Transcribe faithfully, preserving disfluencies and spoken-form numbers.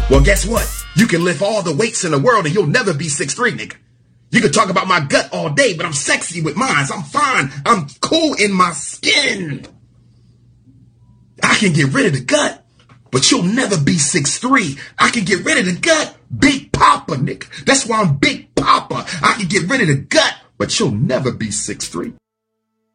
Well, guess what? You can lift all the weights in the world and you'll never be six three, nigga. You can talk about my gut all day, but I'm sexy with mine. I'm fine. I'm cool in my skin. I can get rid of the gut, but you'll never be six three. I can get rid of the gut. Big Papa, nigga. That's why I'm Big Papa. I can get rid of the gut, but you'll never be six three.